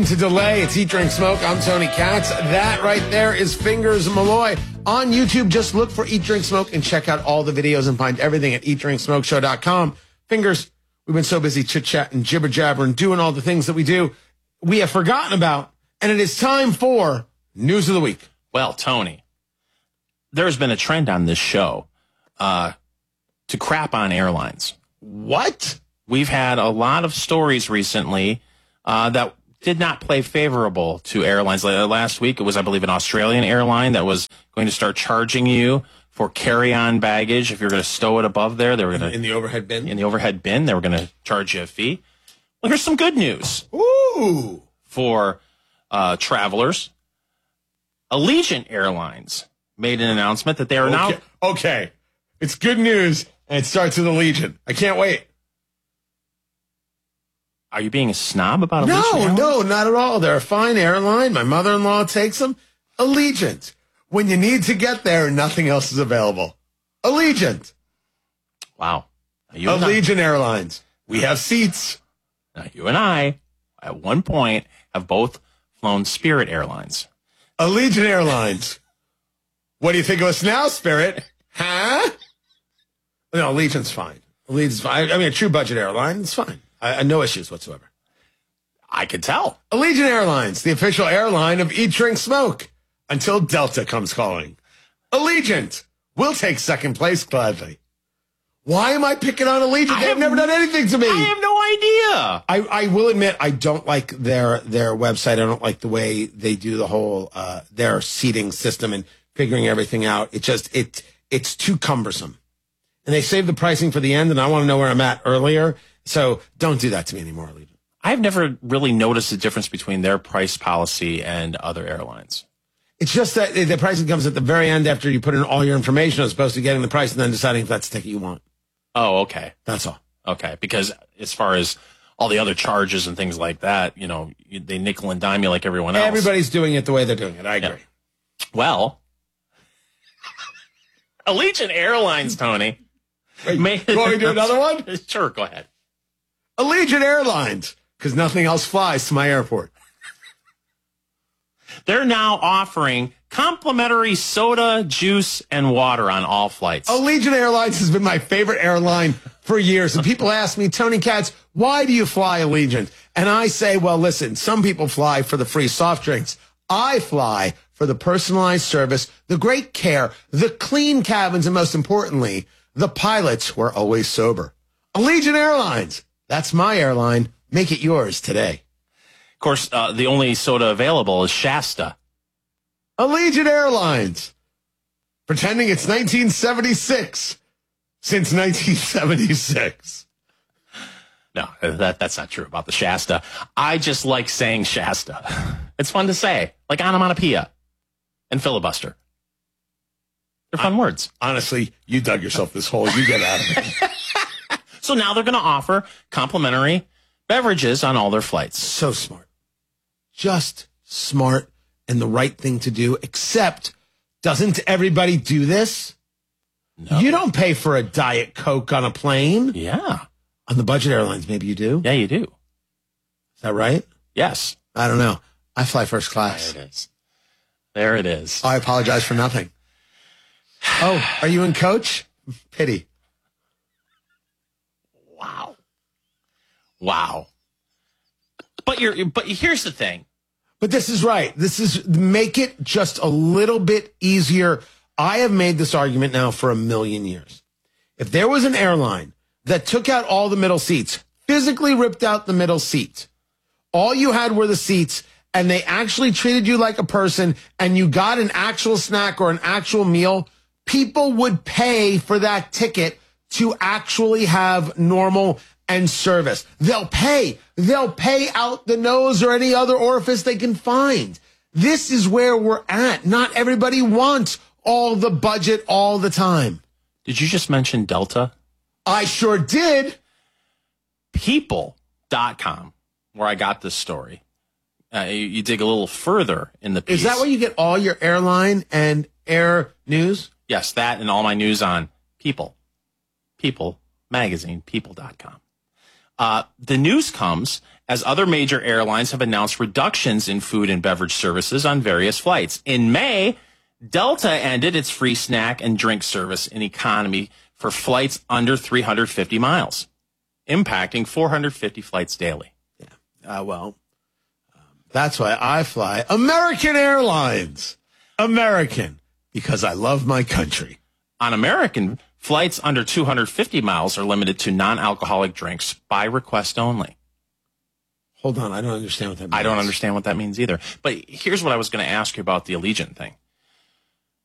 To delay, it's Eat, Drink, Smoke. I'm Tony Katz. That right there is Fingers Malloy. On YouTube, just look for Eat, Drink, Smoke and check out all the videos and find everything at eatdrinksmokeshow.com. Fingers, we've been so busy chit-chatting, jibber-jabbering, doing all the things that we do, we have forgotten about, and it is time for News of the Week. Well, Tony, there's been a trend on this show to crap on airlines. What? We've had a lot of stories recently that did not play favorable to airlines. Last week, it was, I believe, an Australian airline that was going to start charging you for carry-on baggage. If you're going to stow it above there, they were going to... In the overhead bin? In the overhead bin, they were going to charge you a fee. Well, here's some good news. Ooh! For travelers. Allegiant Airlines made an announcement that they are now... Okay. It's good news, and it starts with Allegiant. I can't wait. Are you being a snob about Allegiant? No, not at all. They're a fine airline. My mother-in-law takes them. Allegiant. When you need to get there, nothing else is available. Allegiant. Wow. Allegiant Airlines. We have seats. Now, you and I, at one point, have both flown Spirit Airlines. Allegiant Airlines. What do you think of us now, Spirit? Huh? No, Allegiant's fine. Allegiant's fine. I mean, a true budget airline, it's fine. No issues whatsoever. I could tell. Allegiant Airlines, the official airline of Eat, Drink, Smoke, until Delta comes calling. Allegiant, we'll take second place gladly. Why am I picking on Allegiant? They've never done anything to me. I have no idea. I will admit, I don't like their website. I don't like the way they do the whole their seating system and figuring everything out. It's too cumbersome. And they save the pricing for the end, and I want to know where I'm at earlier. So don't do that to me anymore, Allegiant. I've never really noticed the difference between their price policy and other airlines. It's just that the pricing comes at the very end after you put in all your information as opposed to getting the price and then deciding if that's the ticket you want. Oh, okay. That's all. Okay, because as far as all the other charges and things like that, they nickel and dime you like everyone else. Everybody's doing it the way they're doing it. I agree. Yeah. Well, Allegiant Airlines, Tony. Wait, you want me to do another one? Sure, go ahead. Allegiant Airlines, because nothing else flies to my airport. They're now offering complimentary soda, juice, and water on all flights. Allegiant Airlines has been my favorite airline for years. And people ask me, Tony Katz, why do you fly Allegiant? And I say, well, listen, some people fly for the free soft drinks. I fly for the personalized service, the great care, the clean cabins, and most importantly, the pilots who are always sober. Allegiant Airlines. That's my airline. Make it yours today. Of course, the only soda available is Shasta. Allegiant Airlines. Pretending it's 1976. Since 1976. No, that's not true about the Shasta. I just like saying Shasta. It's fun to say, like onomatopoeia and filibuster. They're fun words. Honestly, you dug yourself this hole. You get out of it. So now they're going to offer complimentary beverages on all their flights. So smart. Just smart and the right thing to do, except doesn't everybody do this? No. You don't pay for a Diet Coke on a plane. Yeah. On the budget airlines, maybe you do. Yeah, you do. Is that right? Yes. I don't know. I fly first class. There it is. There it is. I apologize for nothing. Oh, are you in coach? Pity. Wow. But here's the thing. But this is right. This is make it just a little bit easier. I have made this argument now for 1,000,000 years. If there was an airline that took out all the middle seats, physically ripped out the middle seat, all you had were the seats, and they actually treated you like a person, and you got an actual snack or an actual meal, people would pay for that ticket to actually have normal and service. They'll pay out the nose or any other orifice they can find. This is where we're at. Not everybody wants all the budget all the time. Did you just mention Delta? I sure did. People.com, where I got this story. You dig a little further in the piece. Is that where you get all your airline and air news? Yes, that and all my news on People. People magazine, people.com. The news comes as other major airlines have announced reductions in food and beverage services on various flights. In May, Delta ended its free snack and drink service in economy for flights under 350 miles, impacting 450 flights daily. That's why I fly American Airlines. American, because I love my country. On American, flights under 250 miles are limited to non-alcoholic drinks by request only. Hold on, I don't understand what that means. I don't understand what that means either. But here's what I was going to ask you about the Allegiant thing.